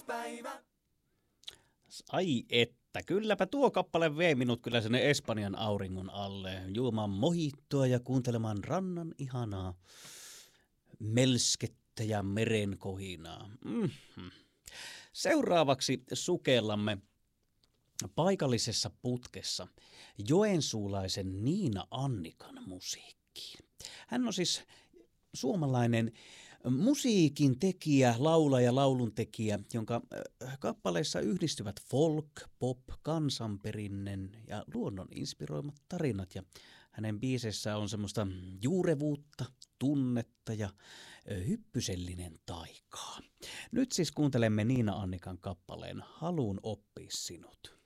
Ai että, kylläpä tuo kappale vei minut kyllä sinne Espanjan auringon alle, juomaan mojittoa ja kuuntelemaan rannan ihanaa melskettä ja meren kohinaa. Seuraavaksi sukellamme paikallisessa putkessa joensuulaisen Niina Annikan musiikkiin. Hän on siis suomalainen musiikin tekijä, laulaja, lauluntekijä, jonka kappaleissa yhdistyvät folk, pop, kansanperinnen ja luonnon inspiroimat tarinat. Ja hänen biiseissä on semmoista juurevuutta, tunnetta ja hyppysellinen taikaa. Nyt siis kuuntelemme Niina Annikan kappaleen Haluun oppia sinut.